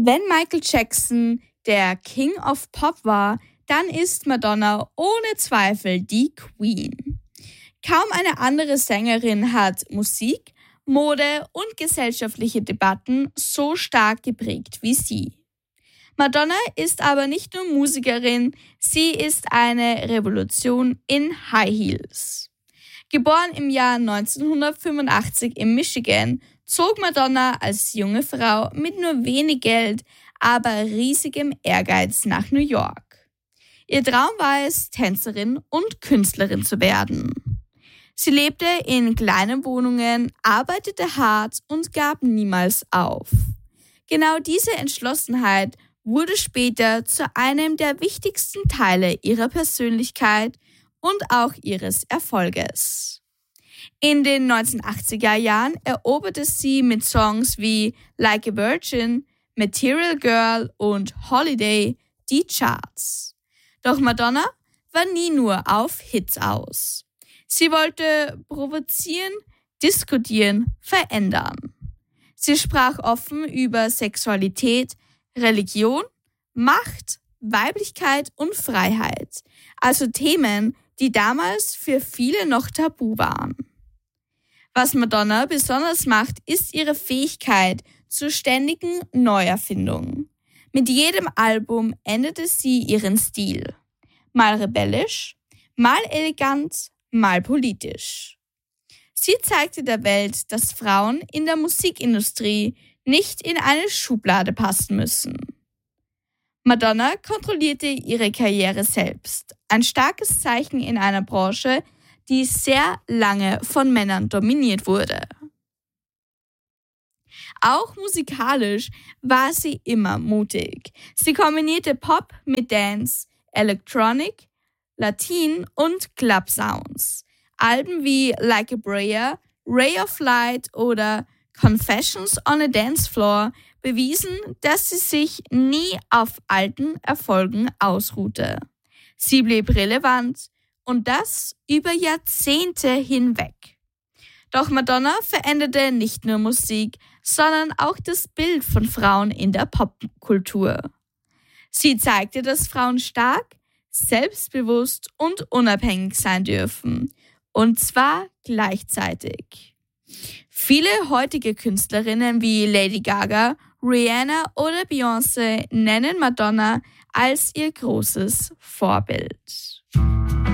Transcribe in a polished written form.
Wenn Michael Jackson der King of Pop war, dann ist Madonna ohne Zweifel die Queen. Kaum eine andere Sängerin hat Musik, Mode und gesellschaftliche Debatten so stark geprägt wie sie. Madonna ist aber nicht nur Musikerin, sie ist eine Revolution in High Heels. Geboren im Jahr 1985 in Michigan, zog Madonna als junge Frau mit nur wenig Geld, aber riesigem Ehrgeiz nach New York. Ihr Traum war es, Tänzerin und Künstlerin zu werden. Sie lebte in kleinen Wohnungen, arbeitete hart und gab niemals auf. Genau diese Entschlossenheit wurde später zu einem der wichtigsten Teile ihrer Persönlichkeit und auch ihres Erfolges. In den 1980er Jahren eroberte sie mit Songs wie Like a Virgin, Material Girl und Holiday die Charts. Doch Madonna war nie nur auf Hits aus. Sie wollte provozieren, diskutieren, verändern. Sie sprach offen über Sexualität, Religion, Macht, Weiblichkeit und Freiheit, also Themen, die damals für viele noch tabu waren. Was Madonna besonders macht, ist ihre Fähigkeit zur ständigen Neuerfindung. Mit jedem Album änderte sie ihren Stil. Mal rebellisch, mal elegant, mal politisch. Sie zeigte der Welt, dass Frauen in der Musikindustrie nicht in eine Schublade passen müssen. Madonna kontrollierte ihre Karriere selbst, ein starkes Zeichen in einer Branche, die sehr lange von Männern dominiert wurde. Auch musikalisch war sie immer mutig. Sie kombinierte Pop mit Dance, Electronic, Latin und Club Sounds. Alben wie Like a Prayer, Ray of Light oder Confessions on a Dance Floor bewiesen, dass sie sich nie auf alten Erfolgen ausruhte. Sie blieb relevant und das über Jahrzehnte hinweg. Doch Madonna veränderte nicht nur Musik, sondern auch das Bild von Frauen in der Popkultur. Sie zeigte, dass Frauen stark, selbstbewusst und unabhängig sein dürfen. Und zwar gleichzeitig. Viele heutige Künstlerinnen wie Lady Gaga, Rihanna oder Beyoncé nennen Madonna als ihr großes Vorbild.